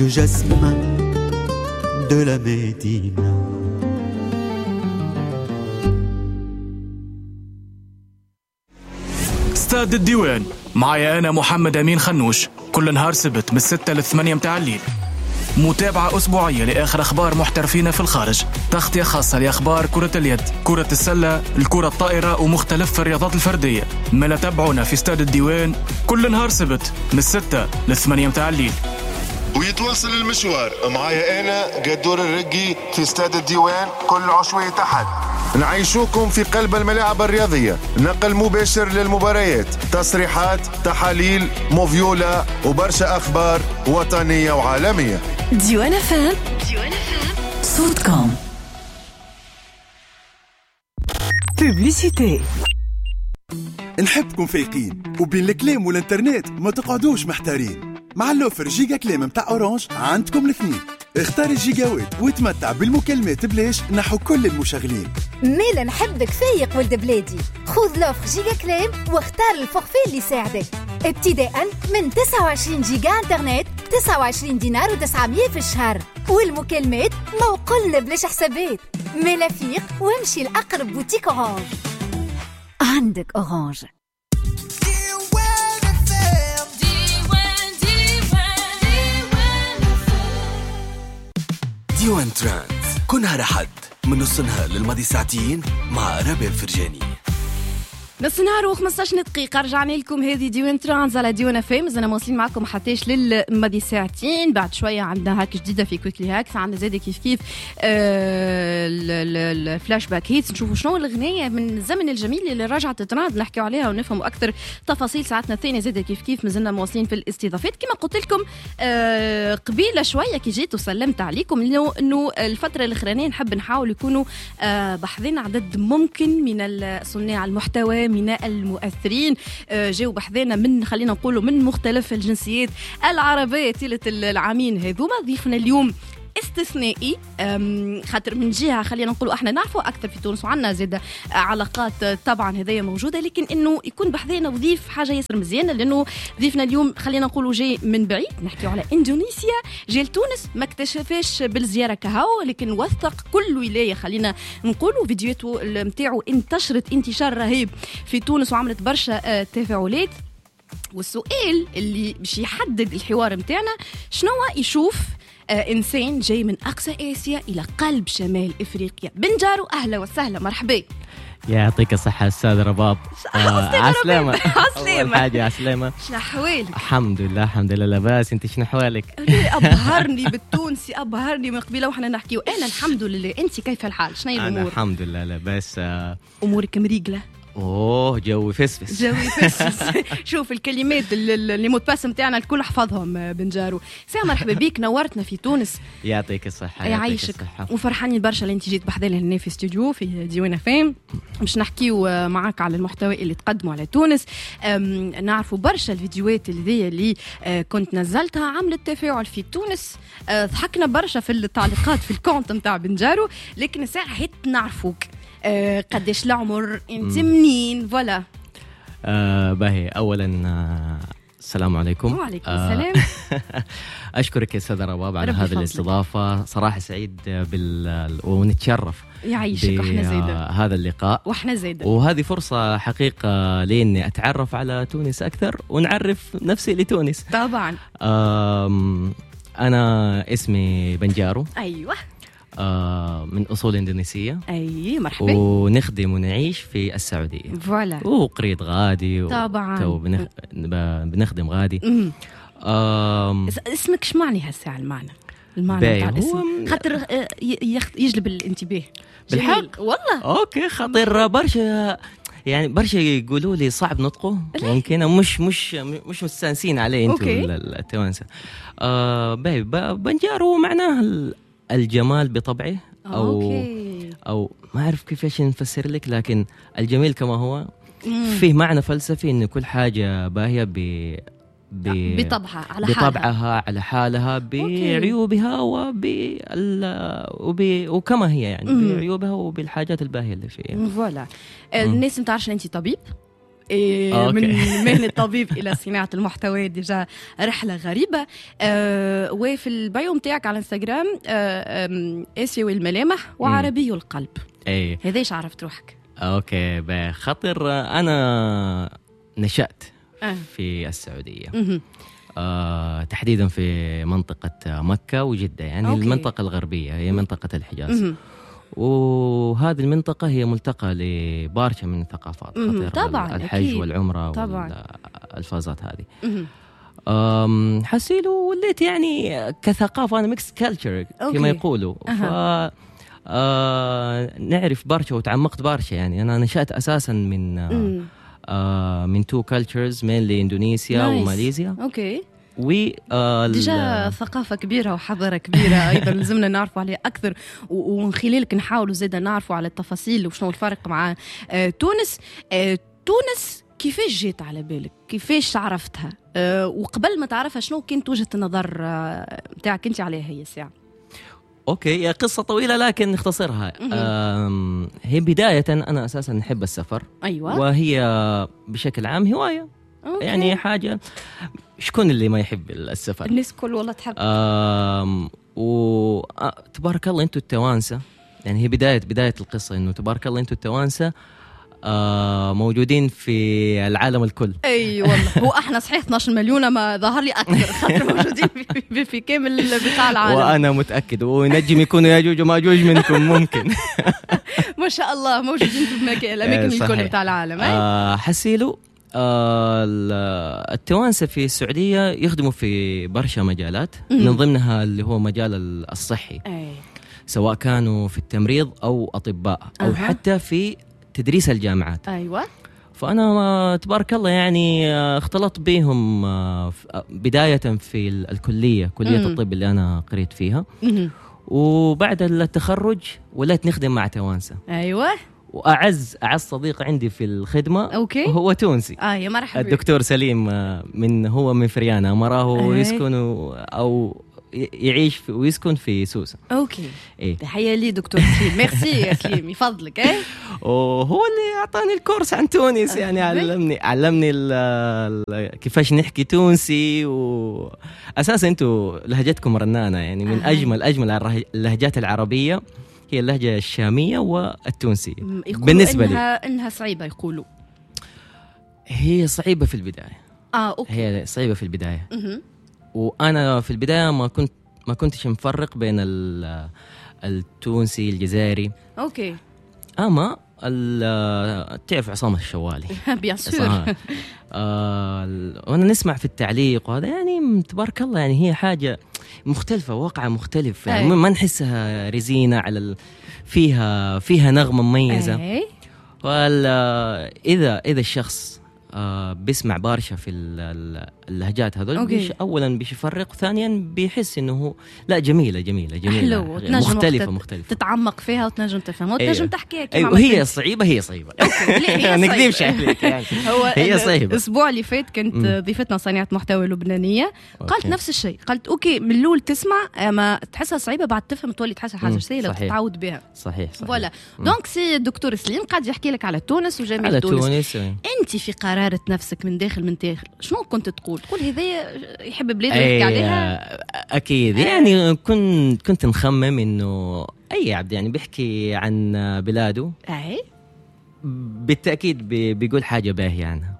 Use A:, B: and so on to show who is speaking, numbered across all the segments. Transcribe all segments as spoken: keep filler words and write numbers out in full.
A: le jasmin de la Médina.
B: استاد الديوان معايا أنا محمد أمين خنوش، كل نهار سبت من الستة للثمانية متاع الليل. متابعة أسبوعية لآخر أخبار محترفين في الخارج، تغطية خاصة لأخبار كرة اليد، كرة السلة، الكرة الطائرة ومختلف الرياضات الفردية. ملا تابعونا في استاد الديوان كل نهار سبت من الستة للثمانية متاع الليل.
C: ويتواصل المشوار معايا أنا قدور الرقي في استاد الديوان كل عشوية أحد. نعيشوكم في قلب الملاعب الرياضية، نقل مباشر للمباريات، تصريحات، تحاليل، موفيولا وبرشا أخبار وطنية وعالمية.
D: ديوان فام، ديوان فام صوتكم. بوبليسيتي.
E: نحبكم فايقين وبين الكلام والانترنت ما تقعدوش محتارين. مع اللوفر جيجا كلام متاع أورانج عندكم الاثنين. اختار الجيجاوات وتمتع بالمكالمات بلاش نحو كل المشغلين.
F: ميلا نحبك فايق ولد بلادي، خذ لوفر جيجا كلام واختار الفورفي اللي يساعدك. ابتداء من تسعة وعشرين جيجا انترنت تسعة وعشرين دينار وتسعمية في الشهر، والمكالمات موقلنا بلاش حسابات. ميلا فيق وامشي لأقرب بوتيك أورانج. عندك أورانج.
G: ديوان ترانس كل نهار أحد من نص نهار للماضي ساعتين مع ربيع الفرجاني.
H: نص نهار وخمسطاش دقيقة رجعنا لكم. هذه ديوان ترانز على ديوان فام. زنا مواصلين معكم حتىش للماضي ساعتين. بعد شوية عندنا هاك جديدة في كويكلي هاك، عندنا زادة كيف كيف آه الفلاش باك هيتس، نشوفوا شنو الأغنية من الزمن الجميل اللي رجعت ترند نحكي عليها ونفهموا أكثر تفاصيل ساعتنا الثانية. زادة كيف كيف مازلنا مواصلين في الاستضافات كما قلت لكم آه قبيلة شوية كي جيت وسلمت عليكم إنه الفترة الأخرانية نحب نحاول يكونوا آه بحثين عدد ممكن من صناع المحتوى، من المؤثرين جاوا بحذنا من خلينا نقولوا من مختلف الجنسيات العربية طيلة العامين هذوما. ضيفنا اليوم استثنائي خاطر من جهة خلينا نقولوا احنا نعرفوا أكثر في تونس وعنا زيادة علاقات طبعا هذية موجودة، لكن إنه يكون بحذنا وضيف حاجة ياسر مزيانة، لأنه ضيفنا اليوم خلينا نقولوا جاي من بعيد، نحكي على إندونيسيا، جاي لتونس ما اكتشفش بالزيارة كهو، لكن وثق كل ولاية خلينا نقولوا. فيديوهاته متاعه انتشرت انتشار رهيب في تونس وعملت برشا تفاعلات. والسؤال اللي باش يحدد الحوار متاعنا شنو يشوف آه إنسان جاي من أقصى آسيا إلى قلب شمال إفريقيا. بنجارو أهلا وسهلا مرحبا.
I: يعطيك الصحة أستاذ رباب.
H: عسلامة.
I: عسلامة. حاجة عسلامة.
H: شنو أحوالك؟
I: الحمد لله الحمد لله لاباس. أنت شنو أحوالك؟
H: أبهرني بالتونسي، أبهرني من قبيلة وإحنا نحكي وأنا الحمد لله. أنت كيف الحال؟ شنو الأمور؟
I: أنا الحمد لله لاباس.
H: أمورك مريقلة؟
I: اوه جوي فسفس
H: جوي فسفس. شوف الكلمات اللي متبسم تاعنا الكل حفظهم بنجارو. سلام مرحبا بيك، نورتنا في تونس.
I: يعطيك الصحة.
H: يعيشك وفرحانين برشا اللي انت جيت بحذالي هنا في استوديو في ديوان فام باش نحكيو معاك على المحتوى اللي تقدموا على تونس. نعرفوا برشا الفيديوهات اللي اللي كنت نزلتها عملت تفاعل في تونس، ضحكنا برشا في التعليقات في الكونت نتاع بنجارو، لكن ساعة حيت نعرفوك أه قديش العمر، انت منين فوالا.
I: أه باهي اولا آه السلام عليكم.
H: وعليكم السلام.
I: آه اشكرك يا استاذ رباب على هذه الاستضافه، صراحه سعيد بال ونتشرف
H: يعيشك واحنا زايده
I: هذا اللقاء
H: واحنا زايده،
I: وهذه فرصه حقيقه لي اني اتعرف على تونس اكثر ونعرف نفسي لتونس.
H: طبعا
I: انا اسمي بنجارو.
H: ايوه.
I: آه من أصول إندونيسية.
H: أي مرحبا.
I: ونخدم ونعيش في السعودية.
H: فوالا.
I: وقريت غادي.
H: طبعا.
I: تو بنخ... بنخدم غادي.
H: آم... اسمك شو معني هالساعة المعنى؟ المعنى بتاع الاسم خاطر يجلب الانتباه.
I: بالحق
H: والله.
I: أوكي خاطر برشا يعني برشا يقولوا لي صعب نطقه ممكن مش مش مش مستانسين عليه انتم التوانسة. آه باي بنجارو معناه الجمال بطبعه أو
H: أوكي.
I: أو ما أعرف كيفاش نفسر لك، لكن الجميل كما هو فيه معنى فلسفي إن كل حاجة باهية ب
H: بطبعها على
I: بطبعها
H: حالها.
I: على حالها بعيوبها وب وب وكما هي يعني مم. بعيوبها وبالحاجات الباهية اللي فيها.
H: فوالا. الناس متعرفش أنت طبيب إيه من مهنة الطبيب إلى صناعة المحتوى ديجا رحلة غريبة. آه وفي البايو متاعك على انستغرام آه آسيوي الملامح وعربي القلب.
I: ايه
H: هذاش عرفت روحك؟
I: اوكي بخاطر انا نشأت
H: آه.
I: في السعودية.
H: مه.
I: آه تحديدا في منطقة مكة وجدة، يعني
H: أوكي.
I: المنطقة الغربية هي منطقة الحجاز.
H: مه.
I: وهذه المنطقة هي ملتقى لبارشة من الثقافات،
H: مه. طبعا
I: الحج
H: أكيد.
I: والعمرة
H: طبعا.
I: والفازات هذه.
H: مه.
I: أم حسيلو وليت يعني كثقافة أنا ميكس كالتشر كما يقولوا. ف آه نعرف برشا وتعمقت برشا، يعني أنا نشأت أساسا من آه آه من تو كالتشرز مينلي إندونيسيا
H: نايس.
I: وماليزيا.
H: أوكي.
I: و آه
H: ديجا ثقافة كبيرة وحضارة كبيرة أيضا لازمنا نعرفوا عليها أكثر، ومن خلالك نحاولوا زيدا نعرفوا على التفاصيل وشنو الفرق مع آه تونس. آه تونس كيفاش جيت على بالك؟ كيفاش عرفتها؟ أه وقبل ما تعرفها شنو كانت وجهة النظر متاعك انت عليها هي الساعة؟
I: اوكي قصة طويلة لكن نختصرها. هي بداية انا اساسا نحب السفر.
H: ايوه.
I: وهي بشكل عام هواية. أوكي. يعني حاجة شكون اللي ما يحب السفر؟
H: الناس كل والله تحب.
I: وتبارك الله انتوا التوانسة، يعني هي بداية بداية القصة انه تبارك الله انتوا التوانسة آه موجودين في العالم الكل.
H: اي والله هو احنا صحيح اثناشر مليون ما ظهر لي اكثر خاطر موجودين في, في, في كامل بقاع العالم.
I: وانا متاكد ونجم يكونوا ياجوج وماجوج منكم ممكن.
H: ما شاء الله موجودين في مكان الاماكن الكل بتاع العالم.
I: آه حسيلو آه التوانسه في السعوديه يخدموا في برشا مجالات من ضمنها اللي هو مجال الصحي.
H: أي.
I: سواء كانوا في التمريض او اطباء او أه. حتى في تدريس الجامعات.
H: أيوة.
I: فأنا تبارك الله يعني اختلطت بهم بداية في الكلية كلية مم. الطب اللي أنا قريت فيها. مم. وبعد التخرج وليت نخدم مع توانسة.
H: أيوة.
I: وأعز أعز صديق عندي في الخدمة
H: أوكي.
I: هو تونسي.
H: آه يا مرحبا.
I: الدكتور سليم من هو من فريانة مراه يسكن أو يعيش في ويسكن في سوسة.
H: اوكي. إيه؟ تحية لي دكتور سليم. ميرسي يا سليم يفضلك. ايه
I: وهو اللي اعطاني الكورس عن تونس، يعني علمني علمني كيفاش نحكي تونسي. واساسا انتوا لهجتكم رنانة، يعني من اجمل اجمل اللهجات العربية هي اللهجة الشامية والتونسية. بالنسبة
H: إنها لي انها صعيبة يقولوا.
I: هي صعيبة في البداية.
H: اه اوكي.
I: هي صعيبة في البداية. م- وأنا في البداية ما كنت ما كنتش مفرق بين التونسي الجزائري.
H: أوكي.
I: أما تعرف عصام الشوالي.
H: بيان سور.
I: وأنا نسمع في التعليق وهذا يعني تبارك الله، يعني هي حاجة مختلفة، واقع مختلف، يعني ما نحسها رزينة على ال... فيها فيها نغمة مميزة.
H: أي.
I: ولا إذا إذا الشخص آه بيسمع بارشة في اللهجات هذول بيش أولا بيش يفرق، ثانيا بيحس إنه لا جميلة جميلة جميلة مختلفة مختلفة
H: تتعمق فيها وتنجم تفهمها وتنجم أيوة. تحكيها كما
I: أيوة. وهي صعيبة هي صعيبة. نكذبش عليك يعني. هي صعيبة.
H: الأسبوع اللي فات كانت ضيفتنا صانعة محتوى لبنانية قالت نفس الشيء، قالت أوكي من الأول تسمع ما تحسها صعيبة بعد تفهم تولي تحسها حاجة سهلة تتعود بها.
I: صحيح صحيح.
H: ولا دونك سي الدكتور سليم قاعد يحكي لك على تونس وجميل تونس.
I: تونس.
H: أنت في قرارة نفسك من داخل من داخل شنو كنت تقول؟ تقول هذا يحب بلاده يحكي عليها؟
I: أكيد. يعني كنت كنت نخمم إنه أي عبد يعني بيحكي عن بلاده
H: أي
I: بالتأكيد بيقول حاجة باهية عنها.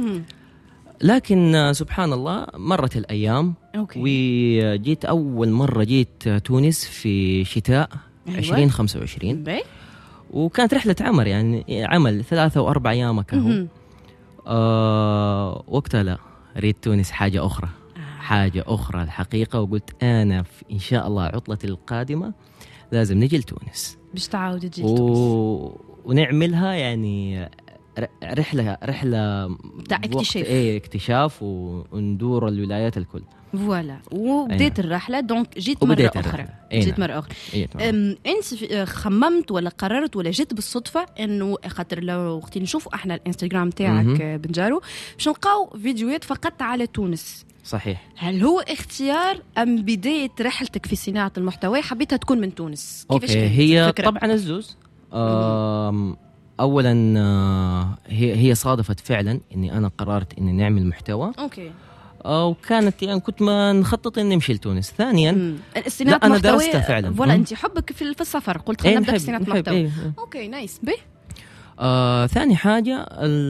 I: لكن سبحان الله مرت الأيام.
H: أوكي.
I: وجيت أول مرة جيت تونس في شتاء
H: أيوة.
I: عشرين خمسة وعشرين.
H: بي.
I: وكانت رحلة عمر يعني عمل ثلاثة وأربع أيام كهو. آه وقتها لا ريد تونس حاجة أخرى آه. حاجة أخرى الحقيقة. وقلت أنا إن شاء الله عطلتي القادمة لازم نجي لتونس
H: باش تعاود تجي
I: و... لتونس ونعملها يعني رحلة رحلة
H: تاع اكتشاف.
I: ايه اكتشاف وندور الولايات الكل.
H: فوالا وبديت الرحله دونك جيت مره اخرى. جيت مره اخرى. انت خممت ولا قررت ولا جيت بالصدفه انه خاطر لو وقت نشوفوا احنا الانستغرام تاعك بنجارو باش نلقاو فيديوهات فقط على تونس؟
I: صحيح.
H: هل هو اختيار ام بدايه رحلتك في صناعه المحتوى حبيتها تكون من تونس؟
I: اوكي هي طبعا الزوز. اولا آه هي هي صادفت فعلا اني انا قررت اني نعمل محتوى.
H: اوكي.
I: وكانت يعني كنت ما نخطط اني نمشي لتونس. ثانيا
H: لا
I: انا درستها فعلا.
H: ولا انت حبك في في السفر قلت خلينا نبدا في صناعه محتوى.
I: ايه.
H: اوكي نايس. به
I: آه ثاني حاجه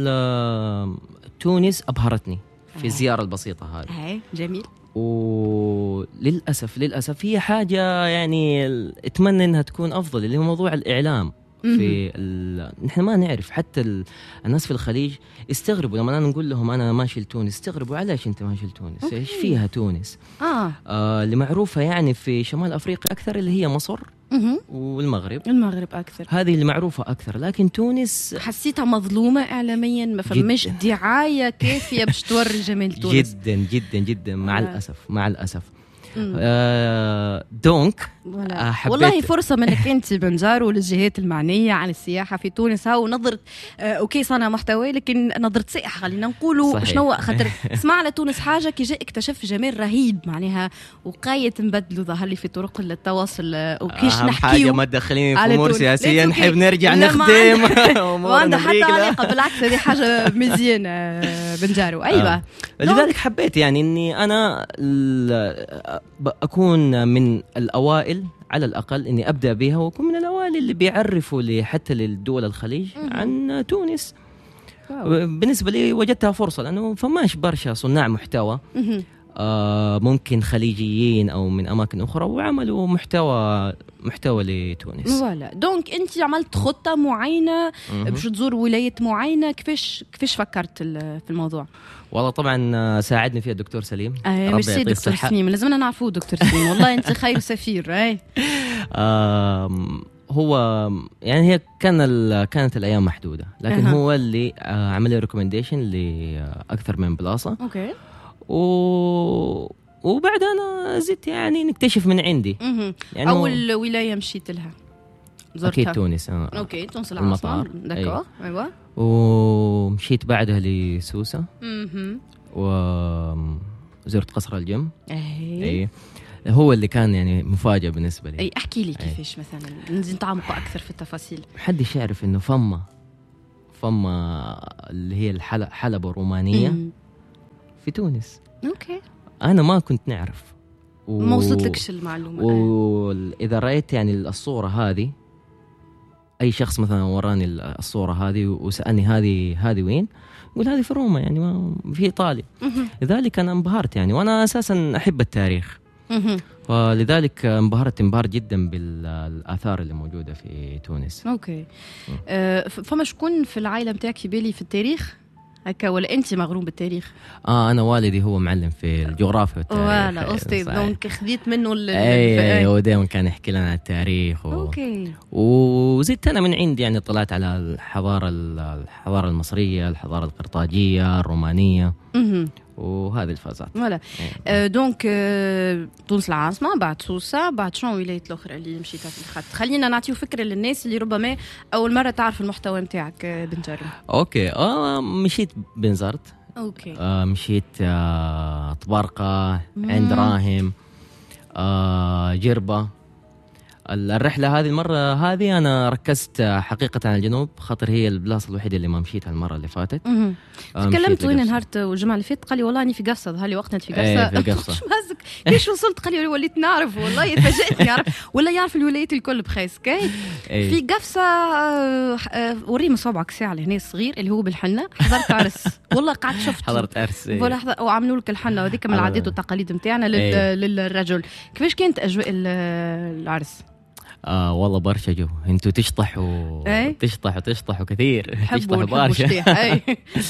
I: تونس ابهرتني في الزياره البسيطه هذه.
H: اي جميل.
I: وللاسف للاسف هي حاجه يعني اتمنى انها تكون افضل، اللي هو موضوع الاعلام. في ال... نحن ما نعرف، حتى ال... الناس في الخليج يستغربوا لما أنا نقول لهم أنا ماشي لتونس، يستغربوا علاش أنت ماشي لتونس؟
H: أوكي.
I: إيش فيها تونس؟
H: آه.
I: آه اللي معروفة يعني في شمال أفريقيا أكثر اللي هي مصر والمغرب.
H: المغرب أكثر،
I: هذه اللي معروفة أكثر. لكن تونس
H: حسيتها مظلومة إعلاميا، ما فماش دعاية كافية باش توري جمال تونس.
I: جدا جدا جدا مع آه. الأسف مع الأسف. آه دونك
H: آه والله فرصة منك أنت بنجارو للجهات المعنية عن السياحة في تونس. ها ونظرة آه أوكي صانع محتوى، لكن نظرة سائح خلينا نقولوا شنو خاطر سمع على تونس حاجة كي جاء اكتشف جمال رهيب معناها وقاية نبدلوا ظهر لي في طرق التواصل. وكيش
I: أهم
H: نحكيو
I: حاجة ما تدخلين في أمور سياسية، نحب نرجع نخدم
H: وعنده حتى علاقة بالعكس، هذه حاجة مزيانة بنجارو. أيوة آه.
I: لذلك حبيت يعني إني أنا أكون من الأوائل على الأقل إني أبدأ بها، وأكون من الأوائل اللي بيعرفوا لي حتى للدول الخليج عن تونس. بالنسبة لي وجدتها فرصة، لأنه فماش برشا صناع محتوى آه ممكن خليجيين أو من أماكن أخرى وعملوا محتوى محتوى لتونس.
H: ولا دونك أنت عملت خطة معينة باش تزور ولاية معينة، كيفاش كيفاش فكرت في الموضوع؟
I: والله طبعا ساعدني فيها الدكتور سليم.
H: آه مش سي دكتور سليم، لازمنا نعرفوه دكتور سليم. والله أنت خير سفير. أي
I: آه هو يعني هي كان كانت الأيام محدودة، لكن أه. هو اللي آه عمل لي ريكومنديشن لأكثر من بلاصة.
H: أوكي.
I: و... وبعد أنا زدت يعني نكتشف من عندي.
H: يعني أول ولاية مشيت لها زرتها
I: أكيد تونس. آه.
H: أوكي تونس العاصمة. دكتور. أيوة.
I: ومشيت بعدها لسوسة. وزرت قصر الجم.
H: أي.
I: هو اللي كان يعني مفاجأة بالنسبة لي.
H: أي احكي لي كيفاش مثلا نزيد نتعمق أكثر في التفاصيل.
I: محدش يعرف إنه فما فما اللي هي الحلب حلبة رومانية مم. في تونس.
H: أوكي.
I: أنا ما كنت نعرف
H: و... ما وصلتلكش المعلومة.
I: وإذا رأيت يعني الصورة هذه، أي شخص مثلا وراني الصورة هذه وسألني هذه هذه وين، يقول هذه في روما يعني ما في إيطاليا. لذلك أنا انبهرت يعني، وأنا أساسا أحب التاريخ. ولذلك انبهرت انبهار جدا بالآثار اللي موجودة في تونس.
H: أوكي. أه فما شكون في العائلة متاعك في بالي في التاريخ هكا، ولا أنت مغروم بالتاريخ؟
I: آه أنا والدي هو معلم في الجغرافيا والتاريخ.
H: ولا أستاذ، دونك خذيت منه ال
I: أي هو دائما كان يحكي لنا عن التاريخ. و...
H: أوكي.
I: وزدت أنا من عندي يعني طلعت على الحضارة الحضارة المصرية، الحضارة القرطاجية، الرومانية.
H: اها.
I: وهذه الفازات.
H: ولا آه دونك آه تونس العاصمة، بعد سوسة، بعد شنو ولاية الأخرى اللي مشيتها في الخط؟ خلينا نعطيو فكرة للناس اللي ربما أول مرة تعرف المحتوى متاعك. آه بنجارو.
I: أوكي. آه مشيت بنزرت.
H: أوكي.
I: آه مشيت آه طبرقة، عند راهم، آه جربة. الرحلة هذه المرة هذه أنا ركزت حقيقة على الجنوب، خاطر هي البلاصة الوحيدة اللي ما مشيتها المرة اللي فاتت.
H: تكلمت وين نهارت والجمعة اللي فاتت؟ قال لي والله أني في قفصة، ظهر لي وقتنا في قفصة.
I: ايه في قفصة.
H: شو مازك كيش وصلت؟ قال لي وليت نعرف، والله فاجأتني يعرف ولا يعرف الولايات الكل بخيس. كاي
I: ايه.
H: في قفصة وري من صبعك ساعة هنا الصغير اللي هو بالحنة، حضرت عرس والله قعدت شفت
I: حضرت عرس. ايه.
H: ولا حضر وعملوا لك الحنة وهذيك من العادات والتقاليد نتاعنا
I: ايه.
H: للرجل. كيفاش كانت أجواء العرس؟
I: آه والله برشا جو، انتوا تشطحوا
H: ايه؟
I: تشطحوا تشطحوا كثير،
H: تشطحوا برشا. اي.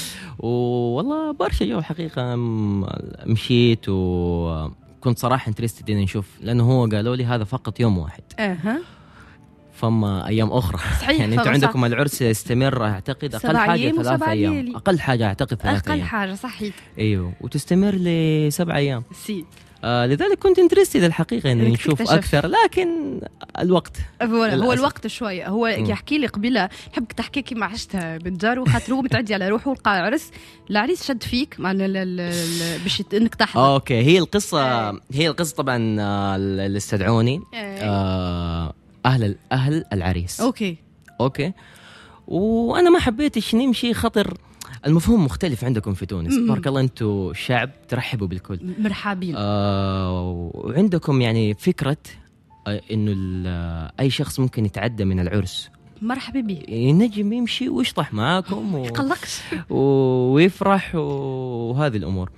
I: والله برشا جو حقيقة. مشيت وكنت صراحة انترستد اني نشوف، لأنه هو قالوا لي هذا فقط يوم واحد.
H: اها.
I: فما أيام أخرى.
H: صحيح.
I: يعني انتوا عندكم العرس يستمر أعتقد أقل حاجة ثلاثة أيام. أقل حاجة أعتقد ثلاثة أيام.
H: أقل حاجة صحيح.
I: أيوه، وتستمر لسبع أيام.
H: سي.
I: آه لذلك كنت انترستد الحقيقة إني نشوف أكثر، لكن الوقت
H: هو, هو الوقت شوية. هو يحكي لي قبيلة نحبك تحكي كيما عشتها بنجارو، خاطر هو متعدي على روحه ولقى عرس، العريس شد فيك مع باش انك تحضر.
I: اوكي. هي القصة هي القصة طبعا اللي استدعوني آه أهل أهل العريس.
H: اوكي.
I: اوكي. وانا ما حبيتش نمشي خطر. المفهوم مختلف عندكم في تونس، بارك الله انتم شعب ترحبوا بالكل،
H: مرحبين.
I: آه وعندكم يعني فكره آه انه اي شخص ممكن يتعدى من العرس،
H: مرحبا به،
I: ينجم يمشي ويشطح معاكم و...
H: يقلقش
I: ويفرح وهذه الامور.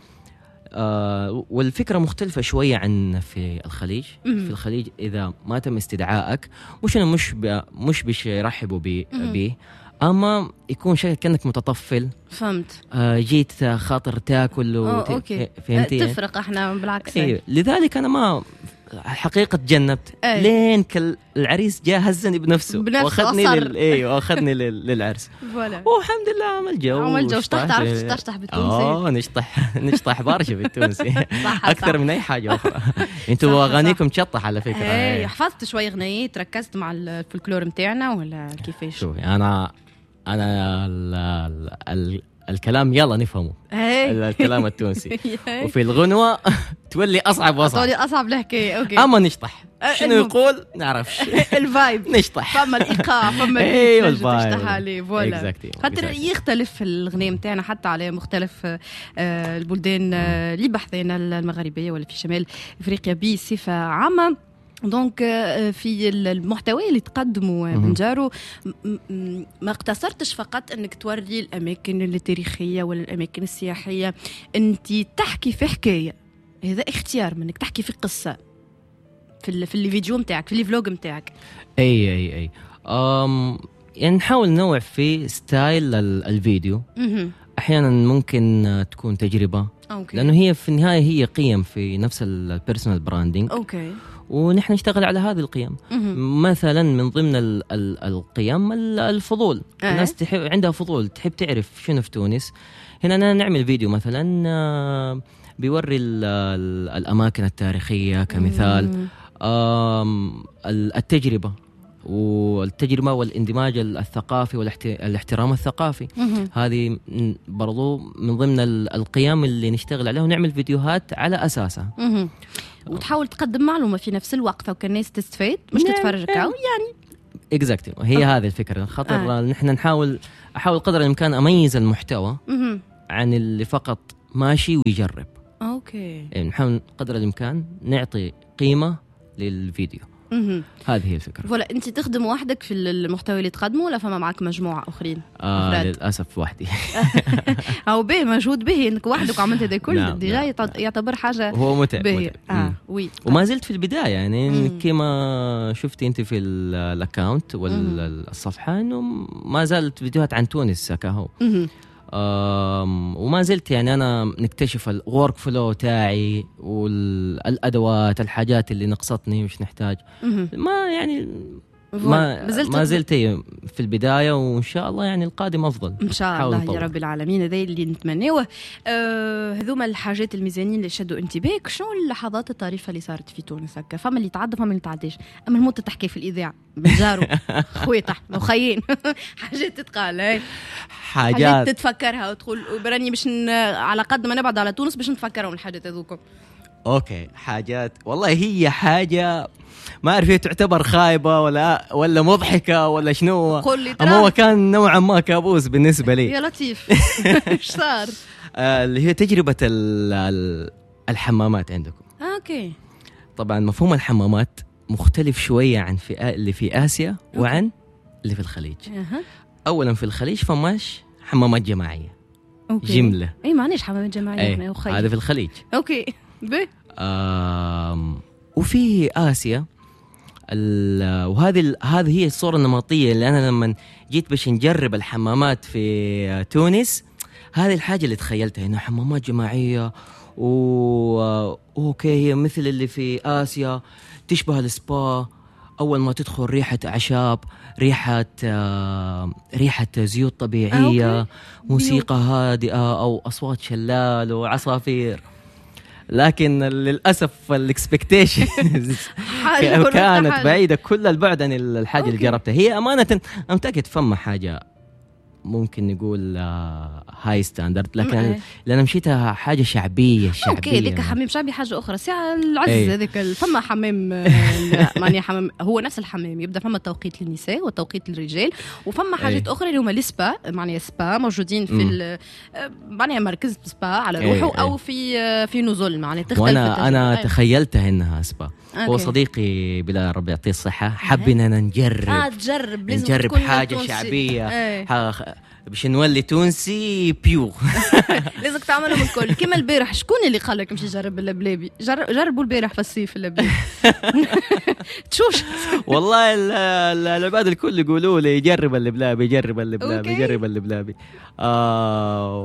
I: آه والفكره مختلفه شويه عن في الخليج. في الخليج اذا ما تم استدعائك مش انا مش ب... مش بش يرحبوا به بي اما يكون شيء كأنك متطفل.
H: فهمت.
I: آه جيت خاطر تاكل
H: وت... اوكي
I: فهمتي.
H: تفرق احنا بالعكس.
I: أيوه. لذلك انا ما حقيقة تجنبت أي. لين كل العريس جاء هزني بنفسه واخذني لل... ايوه واخذني لل... للعرس والحمد لله عمل جو
H: عمل جو. اشطح تعرف تشطح بالتونسي؟
I: اه نشطح نشطح برشا بالتونسي اكثر من اي حاجه اخرى. انتوا اغانيكم تشطح على فكره.
H: اي حفظت شوي اغنيات، ركزت مع الفولكلور نتاعنا ولا كيفاش؟
I: شوفي انا انا ال... ال... ال... الكلام يلا نفهمه الكلام التونسي وفي الغنوة تولي أصعب وأصعب
H: تولي أصعب الحكاية. أوكي.
I: أما نشطح شنو يقول نعرفش
H: الفايب
I: نشطح
H: فما الإيقاع فما
I: أيوة
H: الفايب تشطح عليه فوالا
I: exactly.
H: خاطر exactly. يختلف الغناء متاعنا حتى على مختلف البلدان اللي بحثنا المغربية ولا في شمال إفريقيا بصفة عامة. دونك في المحتوى اللي تقدموا بنجارو ما اقتصرتش فقط انك توري الاماكن التاريخيه ولا الاماكن السياحيه، انت تحكي في حكايه. هذا اختيار منك تحكي في قصه في في الفيديو نتاعك في الفلوج نتاعك.
I: اي اي اي أم يعني نحاول ننوع في ستايل الفيديو. احيانا ممكن تكون تجربه أوكي. لانه هي في النهايه هي قيم في نفس البيرسونال براندنج.
H: اوكي.
I: ونحن نشتغل على هذه القيم. مثلا من ضمن ال ال القيم الفضول. أه. الناس تحب عندها فضول تحب تعرف شنو في تونس. هنا أنا نعمل فيديو مثلا بيوري ال ال الأماكن التاريخية كمثال، التجربة والتجربة والاندماج الثقافي والاحترام الثقافي. هذه برضو من ضمن القيم اللي نشتغل عليها ونعمل فيديوهات على أساسها.
H: وتحاول تقدم معلومة في نفس الوقت فكان الناس تستفيد مش تتفرج كاو يعني
I: اكزاكتلي. هي آه. هذه الفكرة خطر. آه. نحن نحاول أحاول قدر الإمكان أميز المحتوى مه. عن اللي فقط ماشي ويجرب.
H: أوكي.
I: يعني نحاول قدر الإمكان نعطي قيمة للفيديو. مه. هذه هي الفكرة.
H: ولا أنت تخدم وحدك في المحتوى اللي تقدمه ولا فما معك مجموعة أخرين؟
I: آه للأسف وحدي.
H: أو به مجهود به إنك وحدك وعملت هذا كل نعم. ديجا نعم. يعتبر حاجة
I: هو متعب, متعب.
H: آه. وي.
I: وما زلت في البداية يعني كما شفتي أنت في الأكاونت والصفحة إنه ما زالت فيديوهات عن تونس كهو. وما زلت يعني أنا نكتشف الورك فلو تاعي والأدوات الحاجات اللي نقصتني مش نحتاج ما يعني ما ما زلت في البداية وإن شاء الله يعني القادم أفضل
H: إن شاء الله يا رب العالمين. هذا اللي نتمناه. آه هذوما الحاجات الميزانيين اللي شدوا انتباهك. شو اللحظات الطريفة اللي صارت في تونس هكا؟ فما اللي تعدى فما اللي تعديش. أما الموت تحكي في الإذاعة بنجارو خويتح مخيين حاجات تتقال هاي
I: حاجات,
H: حاجات تتفكرها وتقول براني باش على قد ما نبعد على تونس باش نتفكرهم الحاجات هذوكم.
I: أوكي حاجات والله هي حاجة ما أعرف هي تعتبر خايبة ولا ولا مضحكة ولا شنو. أما هو كان نوعا ما كابوس بالنسبة لي.
H: يا لطيف. إيش صار؟
I: اللي هي تجربة الحمامات عندكم.
H: أوكي.
I: طبعا مفهوم الحمامات مختلف شوية عن في اللي في آسيا وعن اللي في الخليج. أولا في الخليج فماش حمامات جماعية.
H: أوكي.
I: جملة.
H: أي معناش حمامات جماعية هنا وخير.
I: هذا في الخليج.
H: أوكي. بي.
I: وفي آسيا وهذه هذه هي الصورة النمطية اللي أنا لما جيت باش نجرب الحمامات في تونس هذه الحاجة اللي تخيلتها إنه حمامات جماعية و أوكي هي مثل اللي في آسيا تشبه السبا. أول ما تدخل ريحة أعشاب ريحة ريحة زيوت طبيعية موسيقى هادئة أو أصوات شلال وعصافير. لكن للأسف الاكسبكتيشن كانت بعيدة كل البعد عن الحاجة اللي جربتها. هي أمانة أمتأكد فما حاجة ممكن نقول هاي ستاندرد، لكن أنا لأن مشيتها حاجة شعبية شعبية.
H: اوكي ذيك حمام شعبي حاجة أخرى. ساعة العز هذيك فما حمام معني حمام هو نفس الحمام، يبدأ فما توقيت للنساء وتوقيت للرجال، وفما حاجات أخرى اللي هما السبا معني سبا موجودين في معني مركز سبا على روحه أو في في نزول معني تختلف.
I: وأنا أنا تخيلتها إنها سبا. هو صديقي بلا ربي يعطيه الصحة حب إننا نجرب
H: آه تجرب
I: نجرب حاجة شعبية باش نولي تونسي بيو.
H: لازمك تعملهم الكل كيما البارح. شكون اللي قال لك مشي جرب اللبلابي؟ جرب جربوا البارح في الصيف اللبلابي. تشوش
I: والله العباد الكل يقولوا لي جرب اللبلابي جرب اللبلابي جرب اللبلابي. آه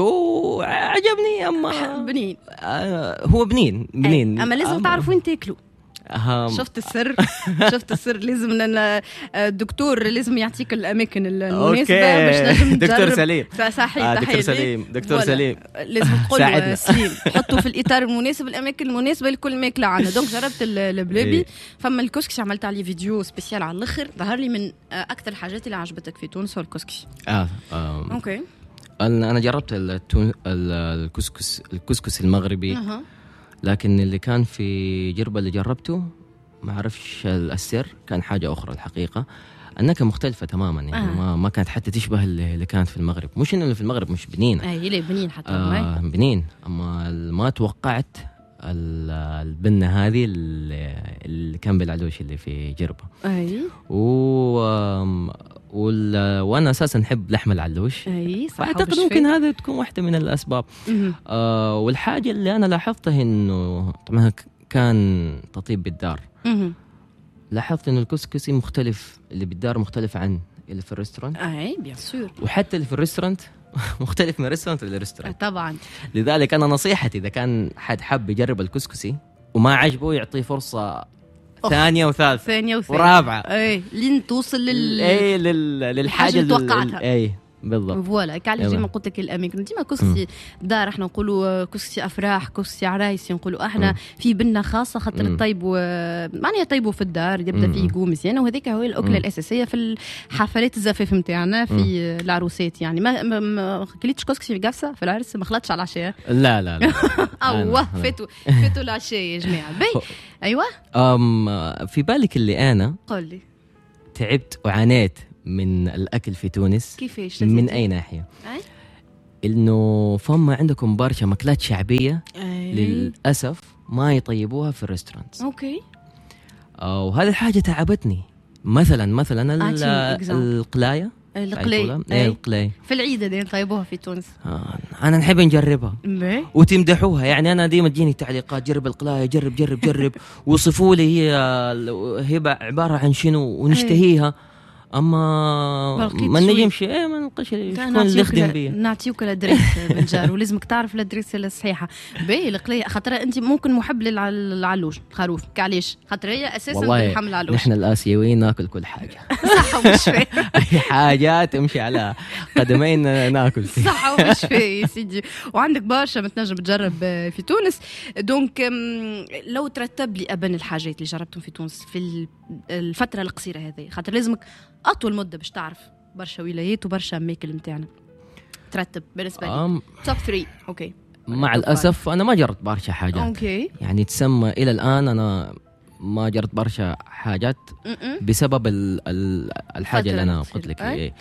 I: وعجبني. اما
H: بنين
I: آه هو بنين بنين
H: اما لازم أما تعرفوا وين تاكلوا.
I: أهم.
H: شفت السر شفت السر لازم لنا الدكتور لازم يعطيك الاماكن المناسبه باش نجم نجرب.
I: دكتور سليم
H: صحيح.
I: آه دكتور سليم دكتور سليم
H: لازم تقول سليم حطوا في الاطار المناسب الاماكن المناسبه لكل ماكله عندنا. دونك جربت البلابي. فما الكسكسي عملت عليه فيديو سبيسيال على الاخر ظهر لي من اكثر الحاجات اللي عجبتك في تونس هو الكسكسي.
I: اه,
H: آه. اوكي
I: انا جربت الكسكس الكسكس المغربي أه. لكن اللي كان في جربة اللي جربته ما عرفش السر، كان حاجة أخرى الحقيقة. النكهة مختلفة تماما يعني آه. ما ما كانت حتى تشبه اللي كانت في المغرب. مش إنه اللي في المغرب مش بنين
H: آه هي بنين حتى
I: آه بنين، أما ما توقعت البنة هذه اللي كان بالعلوش اللي في جربة.
H: أي
I: و وانا اساسا نحب لحم العلوش.
H: اي صح.
I: اعتقد ممكن هذا تكون واحده من الاسباب. آه والحاجه اللي انا لاحظتها انه طبعا كان تطيب بالدار.
H: مم.
I: لاحظت انه الكسكسي مختلف، اللي بالدار مختلف عن اللي في الريستورانت.
H: اي بيان سور.
I: وحتى اللي في الريستورانت مختلف من الريستورانت للريستورانت.
H: طبعا.
I: لذلك انا نصيحتي اذا كان حد حب يجرب الكسكسي وما عجبه يعطيه فرصه ثانية وثالثة
H: ثانية وثالثة
I: ورابعة.
H: اي لين توصل لل
I: اي لل... للحاجة
H: اللي توقعتها.
I: اي بالضبط.
H: فوالا كعلي ديما قلت لك الاماكن ديما كسكسي دار احنا نقولوا كسكسي افراح كسكسي عرايس نقولوا احنا م. في بنه خاصه خاطر الطيب معناها يطيبوا في الدار يبدا فيه يقوم مزيان، وهذيك هو الاكله م. الاساسيه في الحفلات الزفاف نتاعنا في م. العروسات. يعني ما, ما, ما كليتش كسكسي في قفصه في العرس ما خلطش على العشاء.
I: لا لا لا
H: اوه فاتوا فاتوا العشاء يا جماعه. بي ايوه
I: ام في بالك اللي انا
H: قل لي
I: تعبت وعانيت من الأكل في تونس.
H: كيفاش؟
I: من أي ناحية؟ أي؟ إنه فما عندكم برشا مأكلات شعبية
H: أي.
I: للأسف ما يطيبوها في الريستورانت.
H: أوكي.
I: آه وهذه الحاجة تعبتني. مثلا مثلا القلاية
H: القلاية
I: ايه القلاية
H: في العيد دي طيبوها في تونس.
I: آه انا نحب نجربها
H: مبي.
I: وتمدحوها. يعني انا ديما تجيني تعليقات جرب القلاية جرب جرب جرب وصفوا لي هي هي عبارة عن شنو ونشتهيها. اما ما نجمش ايه ما نلقاش شكون اللي يخدم بيه.
H: نعطيوك الادريس بالجار ولازمك تعرف الادريس الصحيحه. باهي القلايه خاطر انت ممكن محب للعلوش خروف كعليش خاطر هي اساسا بالحمل العلوش.
I: نحن الاسيويين ناكل كل حاجه
H: صح ومش فاهم
I: اي حاجه تمشي على قدمين ناكل
H: صح ومش فاهم يا سيدي. وعندك برشا ما تنجم تجرب في تونس. دونك لو ترتب لي ابن الحاجات اللي جربتهم في تونس في الفتره القصيره هذه خاطر لازمك أطول مدة باش تعرف برشا ولايات وبرشا أماكن متاعنا ترتب بالنسبة لي توب ثلاثة. أوكي.
I: مع الأسف أنا ما جربت برشا حاجات.
H: أوكي.
I: يعني تسمى إلى الآن أنا ما جربت برشا حاجات م-م. بسبب ال ال الحاجة اللي أنا قلت لك إيه.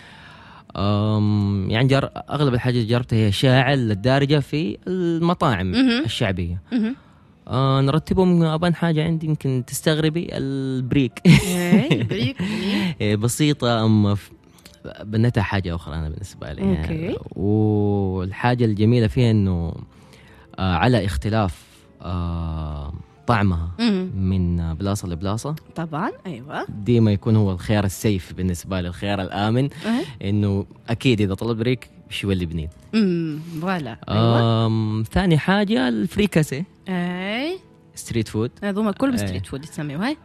I: أم يعني جر أغلب الحاجات اللي جربتها هي شاعل الدارجة في المطاعم م-م. الشعبية. م-م. آه نرتبهم أبان حاجة عندي يمكن تستغربي البريك.
H: البريك
I: بسيطة أما بنتها حاجة أخرى أنا بالنسبة لي.
H: يعني
I: والحاجة الجميلة فيها إنه آه على اختلاف آه طعمها من بلاصة لبلاصة.
H: طبعا أيوة
I: ديما يكون هو الخيار السيف بالنسبة لي الخيار الآمن. أه. إنه أكيد إذا طلب بريك شو اللي بنين.
H: امم فوالا.
I: أيوة. ثاني حاجة الفريكاسي.
H: اي
I: ستريت فود
H: هذوما كلهم ستريت فود يسميوها. هاي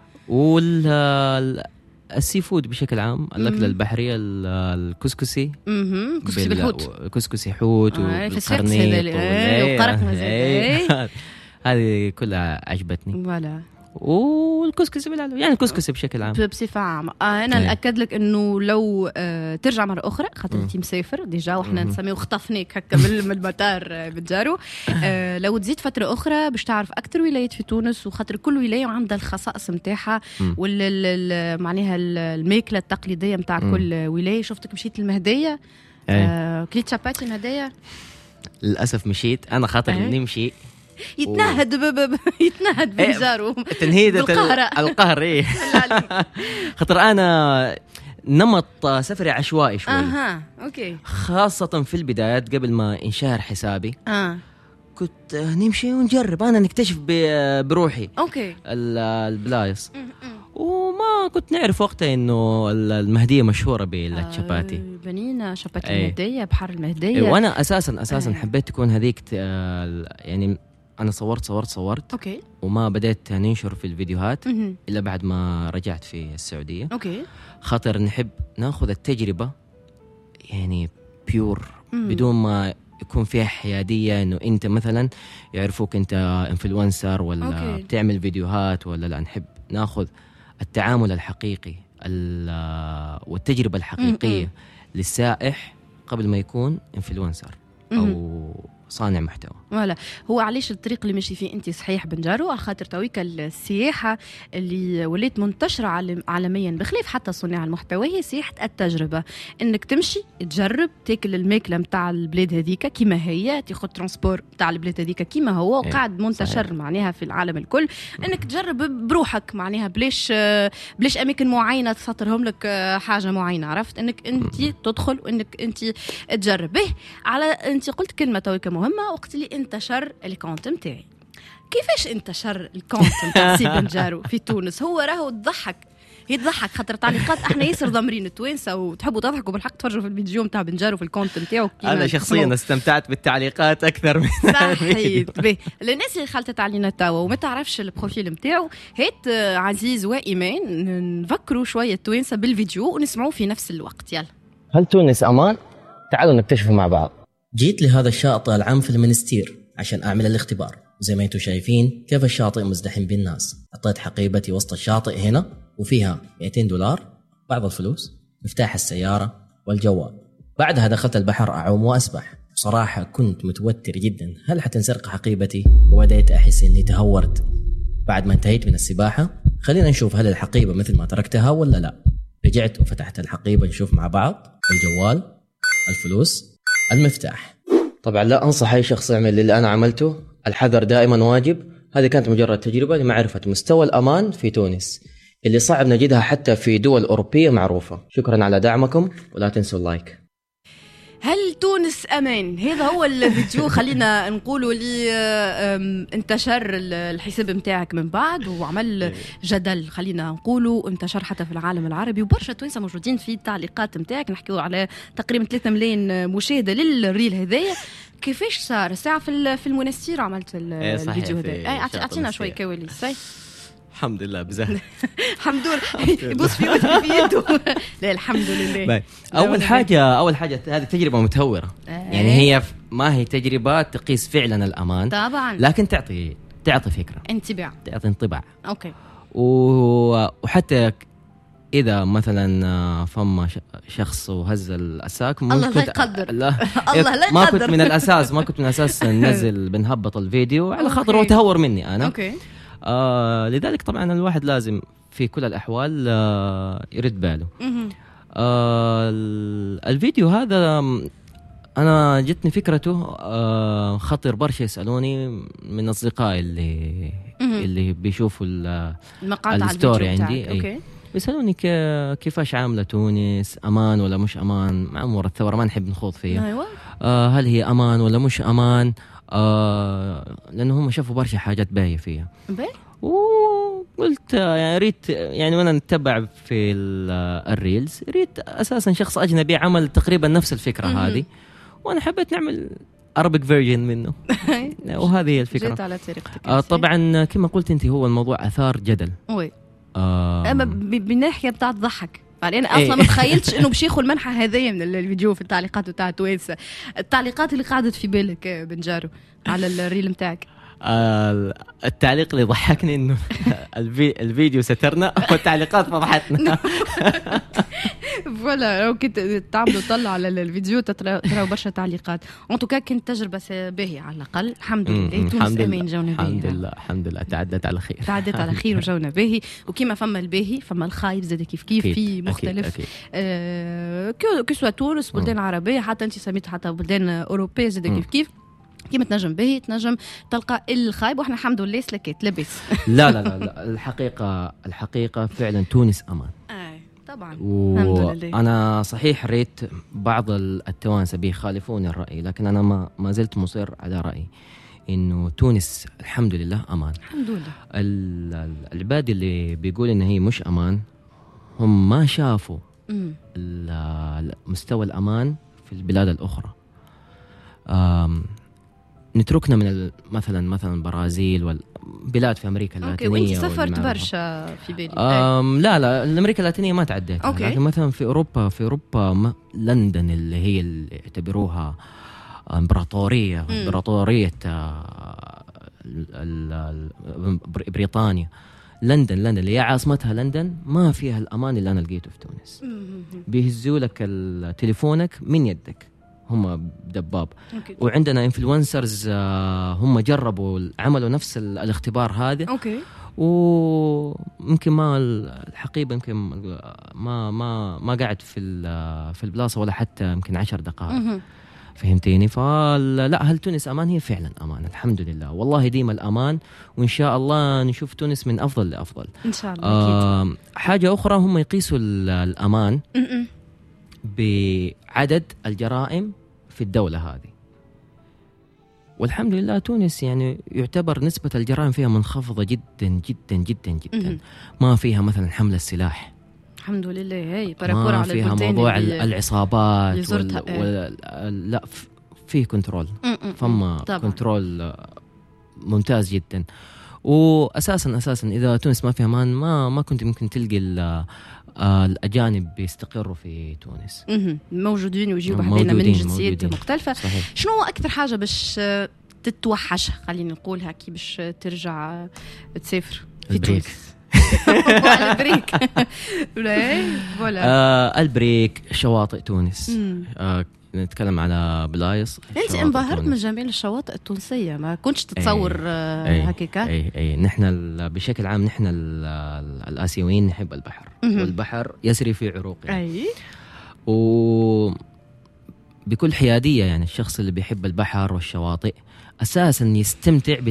I: وال السي فود بشكل عام الأكلة البحرية الكسكسي.
H: اها كسكسي بالحوت.
I: كسكسي حوت والقرنيط
H: والقرق مزيان.
I: هذه كلها عجبتني.
H: فوالا.
I: والكسكسي بالعلو، يعني الكسكسي بشكل عام
H: بصفة عامة. آه أنا نأكد لك إنه لو آه ترجع مرة أخرى خاطر أنت مسافر ديجا وإحنا نسميه خطفنيك هكا من المطار آه بتجارو، آه لو تزيد فترة أخرى باش تعرف أكتر ولايات في تونس، وخاطر كل ولاية عندها الخصائص متاعها وال معناها الماكلة التقليدية متاع كل ولاية. شفتك مشيت المهدية آه كليت شاباتي المهدية؟
I: للأسف مشيت أنا خاطر إني نمشي
H: يتنهد و... ب... ب... يتنهد بجارو
I: تنهيدة القهر ايه خاطر انا نمط سفري عشوائي شوي.
H: اها اوكي.
I: خاصة في البدايات قبل ما انشهر حسابي
H: اه
I: كنت نمشي ونجرب انا نكتشف ب... بروحي
H: اوكي
I: البلايص، وما كنت نعرف وقتها انه المهدية مشهورة بالشاباتي.
H: آه بنينا شاباتي أي. المهدية بحر المهدية.
I: وانا اساسا اساسا أي. حبيت تكون هذيك يعني أنا صورت صورت صورت
H: أوكي.
I: وما بدأت ننشر في الفيديوهات م-م. إلا بعد ما رجعت في السعودية.
H: أوكي.
I: خاطر نحب ناخذ التجربة يعني بيور م-م. بدون ما يكون فيها حيادية إنه أنت مثلا يعرفوك أنت إنفلونسر ولا أوكي. بتعمل فيديوهات ولا لا. نحب ناخذ التعامل الحقيقي والتجربة الحقيقية م-م. للسائح قبل ما يكون إنفلونسر أو صانع محتوى.
H: ولا هو علاش الطريق اللي ماشي فيه انت صحيح بنجارو على خاطر تويك السياحه اللي ولات منتشره عالميا بخلاف حتى صناع المحتوى هي سياحه التجربه، انك تمشي تجرب تاكل الماكله نتاع البلاد هذيك كيما هي، تاخذ ترانسبور نتاع البلاد هذيك كيما هو وقاعد منتشر صحيح. معناها في العالم الكل انك تجرب بروحك معناها بلاش بلاش اماكن معينه تسطرهم لك حاجه معينه، عرفت انك انت تدخل وانك انت تجرب به. على انت قلت كلمه تويك مهمه وقت اللي انتشر الكونت متاعي. كيفاش انتشر الكونت متاع سي بنجارو في تونس؟ هو راهو تضحك يضحك خاطر تعليقات احنا ياسر ضامرين التوانسه وتحبوا تضحكوا بالحق تفرجوا في الفيديو نتاع بنجارو في الكونت نتاعو.
I: انا شخصيا استمتعت بالتعليقات اكثر من
H: صحيت به. الناس اللي خلطت علينا توا وما تعرفش البروفيل نتاعو هات عزيز وايمان نفكروا شويه التوانسه بالفيديو ونسمعوه في نفس الوقت. يلا.
I: هل تونس امان؟ تعالوا نكتشفه مع بعض.
J: جيت لهذا الشاطئ العام في المنستير عشان أعمل الاختبار. زي ما انتم شايفين كيف الشاطئ مزدحم بالناس. حطيت حقيبتي وسط الشاطئ هنا وفيها مئتين دولار، بعض الفلوس، مفتاح السيارة والجوال. بعدها دخلت البحر أعوم وأسبح. بصراحة كنت متوتر جدا، هل حتنسرق حقيبتي؟ وبدأت أحس إني تهورت. بعد ما انتهيت من السباحة خلينا نشوف هل الحقيبة مثل ما تركتها ولا لا. رجعت وفتحت الحقيبة نشوف مع بعض الجوال، الفلوس، المفتاح. طبعا لا أنصح أي شخص يعمل اللي أنا عملته، الحذر دائما واجب. هذه كانت مجرد تجربة لمعرفة مستوى الأمان في تونس اللي صعب نجدها حتى في دول أوروبية معروفة. شكرا على دعمكم ولا تنسوا اللايك.
H: هل تونس أمان؟ هذا هو الفيديو. خلينا نقولوا لي انتشر الحساب متاعك من بعد وعمل جدل، خلينا نقولوا انتشر حتى في العالم العربي وبرشا توانسة موجودين في التعليقات متاعك. نحكيوا على تقريبا ثلاثة مليون مشاهدة للريل هذايا. كيفاش صار ساعة في في المنستير عملت الفيديو هذا؟ اعطينا شوي كواليس.
I: الحمد لله بزاف.
H: الحمد لله. يبص في وجهي في يده. لا الحمد لله.
I: اول حاجه اول حاجه هذه تجربه متهوره. يعني هي ما هي تجربه تقيس فعلا الامان
H: طبعا،
I: لكن تعطي تعطي فكره،
H: انطباع،
I: تعطي انطباع.
H: اوكي.
I: وحتى اذا مثلا فما شخص وهز الاساك
H: الله لا يقدر.
I: لا
H: الله لا يقدر.
I: ما كنت من الاساس ما كنت من الاساس ننزل بنهبط الفيديو على خاطر هو تهور مني انا.
H: اوكي.
I: آه لذلك طبعا الواحد لازم في كل الأحوال آه يرد باله. آه الفيديو هذا أنا جتني فكرته آه خطر برشا يسألوني من أصدقائي اللي اللي بيشوفوا الستوري عندي.
H: أوكي.
I: بيسألوني كيفاش عاملة تونس، أمان ولا مش أمان مع أمور الثورة ما نحب نخوض فيها.
H: أيوة.
I: آه هل هي أمان ولا مش أمان؟ آه لأنه هم شافوا برشا حاجات باهية فيها.
H: باهي.
I: وقلت يعني ريت يعني وانا نتبع في الريلز ريت اساسا شخص اجنبي عمل تقريبا نفس الفكره هذه، وانا حبيت نعمل Arabic version منه. وهذه هي الفكره.
H: جيت على طريقتك.
I: آه طبعا كما قلت انت هو الموضوع اثار جدل.
H: وي.
I: آه
H: اما بالناحيه بتاع الضحك يعني انا اصلا ما تخيلتش انه باش ياخذ المنحه هذه من الفيديو في التعليقات بتاع توانسه. التعليقات اللي قعدت في بالك بنجارو على الريل نتاعك؟
I: آه التعليق اللي ضحكني انه الفيديو سترنا والتعليقات فضحتنا.
H: فوالا لو كنت تعملوا طلع على الفيديو تراو برشا تعليقات. ان توكا كانت تجربه باهيه على الاقل الحمد لله. تونس امين جونا باهي
I: الحمد لله الحمد لله تعدت على خير
H: تعدت على خير وجونا باهي. وكيما فما الباهي فما الخايب زاد كيف كيف في مختلف أكيد. آه كو سوا تونس بلدان عربيه حتى انت سميت حتى بلدان اوروبيه زاد كيف كيف كيما تنجم باهي تنجم تلقى الخايب واحنا الحمد لله سلكت لبس.
I: لا لا لا, لا. الحقيقه الحقيقه فعلا تونس امان.
H: آه. طبعا
I: وأنا صحيح ريت بعض التوانسة بيخالفون الرأي لكن أنا ما ما زلت مصر على رأيي إنه تونس الحمد لله أمان.
H: الحمد لله.
I: العباد اللي بيقول إن هي مش أمان هم ما شافوا مستوى الأمان في البلاد الأخرى. نتركنا من مثلا مثلا البرازيل والبلاد في امريكا اللاتينيه.
H: اوكي وانت سافرت برشا في بالي.
I: أم لا لا الامريكا اللاتينيه ما تعديت. لكن مثلا في اوروبا في اوروبا لندن اللي هي اللي يعتبروها امبراطوريه امبراطوريه بريطانيا. لندن لندن اللي هي عاصمتها لندن ما فيها الامان اللي انا لقيته في تونس. بيهزوا لك تليفونك من يدك هم دباب. أوكي. وعندنا انفلونسرز هم جربوا عملوا نفس الاختبار هذا.
H: اوكي.
I: ويمكن ما الحقيبه يمكن ما ما ما قعد في في البلاصه ولا حتى يمكن عشر دقائق. فهمتيني؟ فلا هل تونس امان؟ هي فعلا امان الحمد لله والله ديما الامان وان شاء الله نشوف تونس من افضل لافضل
H: ان شاء الله.
I: آه حاجه اخرى هم يقيسوا الامان م-م. بعدد الجرائم في الدولة هذه والحمد لله تونس يعني يعتبر نسبة الجرائم فيها منخفضة جدا جدا جدا جدا. ما فيها مثلا حمل السلاح
H: الحمد لله. هي
I: ما فيها موضوع العصابات وال... وال... لا فيه كنترول. فما كنترول ممتاز جدا. وأساسا أساسا إذا تونس ما فيها أمان ما ما كنت ممكن تلقي الأجانب بيستقروا في تونس.
H: موجودين ويجيبوا حبينا من جنسيات مختلفة. صحيح. شنو أكثر حاجة باش تتوحش خلينا نقولها كي باش ترجع تسافر في تونس؟ البريك.
I: آه البريك شواطئ تونس. آه نتكلم على بلايص.
H: انت انبهرت من جمال الشواطئ التونسيه ما كنتش تتصور هكاكا.
I: اي اي نحن بشكل عام نحن الاسيويين نحب البحر. م-م. والبحر يسري في عروقنا.
H: اي
I: و بكل حياديه يعني الشخص اللي بيحب البحر والشواطئ اساسا يستمتع